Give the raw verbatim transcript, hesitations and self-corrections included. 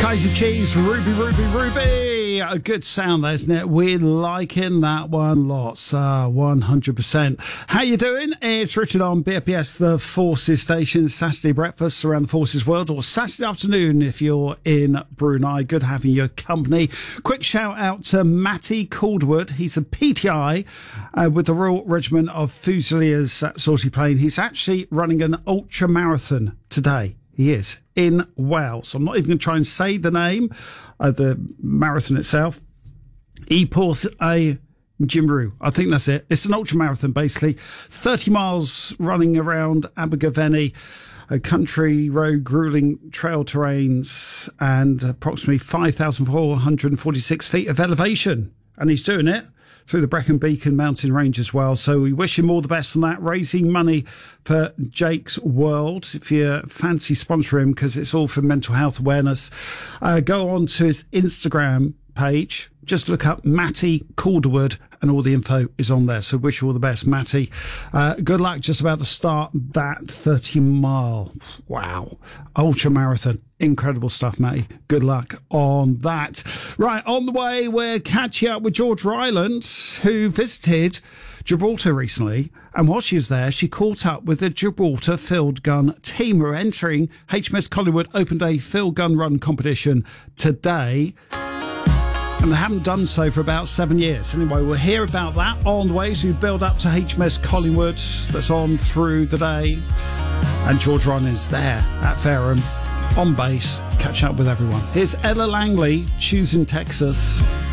Kaiser Cheese, Ruby, Ruby, Ruby. A good sound there, isn't it? We're liking that one lots, uh, one hundred percent. How you doing? It's Richard on B P S, the Forces Station, Saturday breakfast around the Forces world, or Saturday afternoon if you're in Brunei. Good having your company. Quick shout out to Matty Calderwood. He's a P T I uh, with the Royal Regiment of Fusiliers at Saucy Plain. He's actually running an ultra marathon today. He is in Wales. I'm not even going to try and say the name of the marathon itself. Y Porth a Jimru. I think that's it. It's an ultra marathon, basically. thirty miles running around Abergavenny, a country road, grueling trail terrains, and approximately five thousand four hundred forty-six feet of elevation. And he's doing it through the Brecon Beacon mountain range as well. So we wish him all the best on that, raising money for Jake's World. If you fancy sponsoring him, because it's all for mental health awareness, uh, go on to his Instagram page. Just look up Matty Calderwood and all the info is on there. So wish you all the best, Matty. Uh, good luck just about to start that thirty mile. Wow. Ultra marathon. Incredible stuff, Matty. Good luck on that. Right, on the way, we're catching up with George Ryland, who visited Gibraltar recently. And while she was there, she caught up with the Gibraltar Field Gun team who are entering H M S Collingwood Open Day Field Gun Run competition today. And they haven't done so for about seven years. Anyway, we'll hear about that on the way as we build up to H M S Collingwood. That's on through the day. And George Ryland is there at Fareham on base, catching up with everyone. Here's Ella Langley, Choosing Texas.